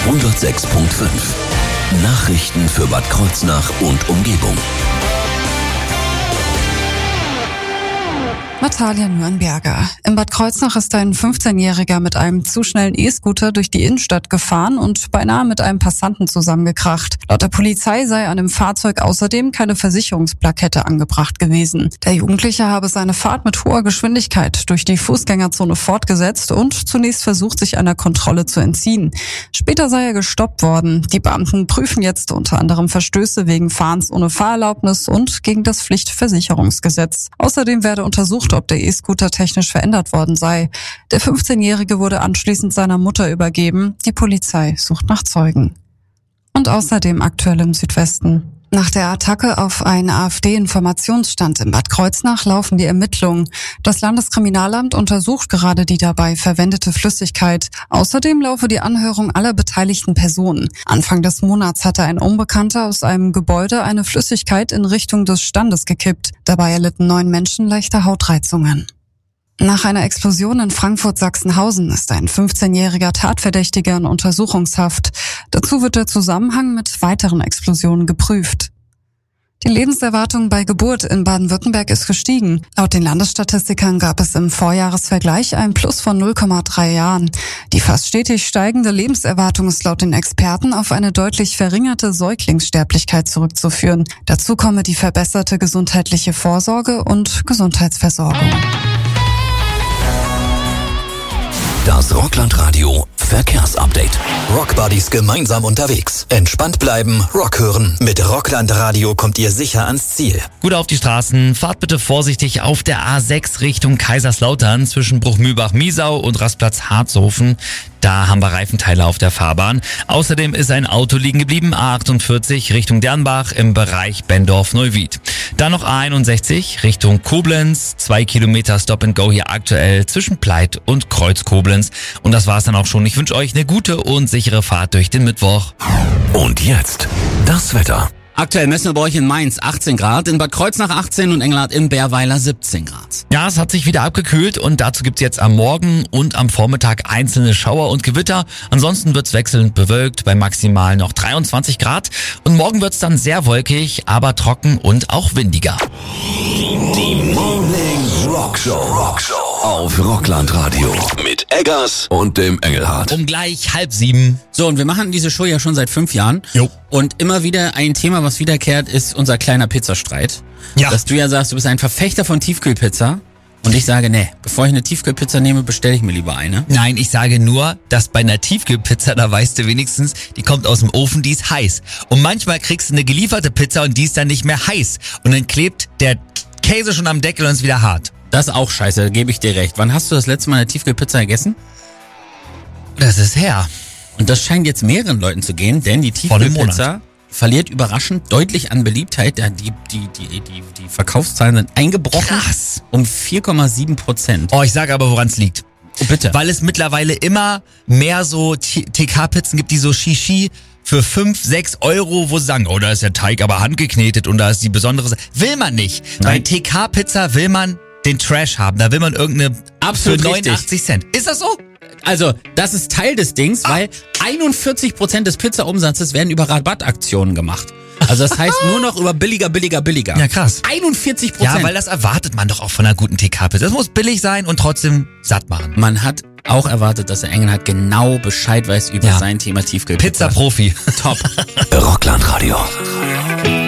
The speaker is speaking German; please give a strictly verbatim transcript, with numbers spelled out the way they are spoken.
hundertsechs Komma fünf. Nachrichten für Bad Kreuznach und Umgebung. Natalia Nürnberger. In Bad Kreuznach ist ein fünfzehnjähriger mit einem zu schnellen E-Scooter durch die Innenstadt gefahren und beinahe mit einem Passanten zusammengekracht. Laut der Polizei sei an dem Fahrzeug außerdem keine Versicherungsplakette angebracht gewesen. Der Jugendliche habe seine Fahrt mit hoher Geschwindigkeit durch die Fußgängerzone fortgesetzt und zunächst versucht, sich einer Kontrolle zu entziehen. Später sei er gestoppt worden. Die Beamten prüfen jetzt unter anderem Verstöße wegen Fahrens ohne Fahrerlaubnis und gegen das Pflichtversicherungsgesetz. Außerdem werde untersucht, ob der E-Scooter technisch verändert worden sei. Der fünfzehnjährige wurde anschließend seiner Mutter übergeben. Die Polizei sucht nach Zeugen. Und außerdem aktuell im Südwesten. Nach der Attacke auf einen AfD-Informationsstand in Bad Kreuznach laufen die Ermittlungen. Das Landeskriminalamt untersucht gerade die dabei verwendete Flüssigkeit. Außerdem laufe die Anhörung aller beteiligten Personen. Anfang des Monats hatte ein Unbekannter aus einem Gebäude eine Flüssigkeit in Richtung des Standes gekippt. Dabei erlitten neun Menschen leichte Hautreizungen. Nach einer Explosion in Frankfurt-Sachsenhausen ist ein fünfzehnjähriger Tatverdächtiger in Untersuchungshaft. Dazu wird der Zusammenhang mit weiteren Explosionen geprüft. Die Lebenserwartung bei Geburt in Baden-Württemberg ist gestiegen. Laut den Landesstatistikern gab es im Vorjahresvergleich ein Plus von null Komma drei Jahren. Die fast stetig steigende Lebenserwartung ist laut den Experten auf eine deutlich verringerte Säuglingssterblichkeit zurückzuführen. Dazu komme die verbesserte gesundheitliche Vorsorge und Gesundheitsversorgung. Das Rockland-Radio Verkehrsupdate. Rockbuddies gemeinsam unterwegs. Entspannt bleiben, Rock hören. Mit Rockland-Radio kommt ihr sicher ans Ziel. Gut auf die Straßen. Fahrt bitte vorsichtig auf der A sechs Richtung Kaiserslautern zwischen Bruchmühlbach-Miesau und Rastplatz Harzhofen. Da haben wir Reifenteile auf der Fahrbahn. Außerdem ist ein Auto liegen geblieben, A achtundvierzig Richtung Dernbach im Bereich Bendorf-Neuwied. Dann noch A einundsechzig Richtung Koblenz, zwei Kilometer Stop and Go hier aktuell zwischen Pleit und Kreuz Koblenz. Und das war's dann auch schon. Ich wünsche euch eine gute und sichere Fahrt durch den Mittwoch. Und jetzt das Wetter. Aktuell messen wir bei euch in Mainz achtzehn Grad, in Bad Kreuznach achtzehn und Engelhardt im Bärweiler siebzehn Grad. Ja, es hat sich wieder abgekühlt und dazu gibt's jetzt am Morgen und am Vormittag einzelne Schauer und Gewitter. Ansonsten wird's wechselnd bewölkt bei maximal noch dreiundzwanzig Grad. Und morgen wird's dann sehr wolkig, aber trocken und auch windiger. Die Morning Rock Show. Rock Show auf Rockland Radio mit Eggers und dem Engelhardt. Um gleich halb sieben. So, und wir machen diese Show ja schon seit fünf Jahren. Jo. Und immer wieder ein Thema, was wiederkehrt, ist unser kleiner Pizzastreit. Ja. Dass du ja sagst, du bist ein Verfechter von Tiefkühlpizza. Und ich sage, nee, bevor ich eine Tiefkühlpizza nehme, bestelle ich mir lieber eine. Nein, ich sage nur, dass bei einer Tiefkühlpizza, da weißt du wenigstens, die kommt aus dem Ofen, die ist heiß. Und manchmal kriegst du eine gelieferte Pizza und die ist dann nicht mehr heiß. Und dann klebt der Käse schon am Deckel und ist wieder hart. Das ist auch scheiße, da gebe ich dir recht. Wann hast du das letzte Mal eine Tiefkühlpizza gegessen? Das ist her. Und das scheint jetzt mehreren Leuten zu gehen, denn die Tiefkühlpizza verliert überraschend deutlich an Beliebtheit. Die, die, die, die, die Verkaufszahlen sind eingebrochen. Krass. Um vier Komma sieben Prozent. Oh, ich sage aber, woran es liegt. Oh, bitte. Weil es mittlerweile immer mehr so T K-Pizzen gibt, die so Shishi für fünf, sechs Euro, wo sie sagen, oh, da ist der Teig aber handgeknetet und da ist die besondere Sache. Will man nicht. Nein. Bei T K-Pizza will man den Trash haben. Da will man irgendeine Absolut für neunundachtzig richtig. Cent. Ist das so? Also, das ist Teil des Dings, ah. weil einundvierzig Prozent des Pizza-Umsatzes werden über Rabattaktionen gemacht. Also das heißt nur noch über billiger, billiger, billiger. Ja, krass. einundvierzig Prozent. Ja, weil das erwartet man doch auch von einer guten T K-Pizza. Das muss billig sein und trotzdem satt machen. Man hat auch erwartet, dass der Engelhardt genau Bescheid weiß über ja. sein Thema Tiefkühlpizza. Pizza-Profi. Top. Rockland Radio.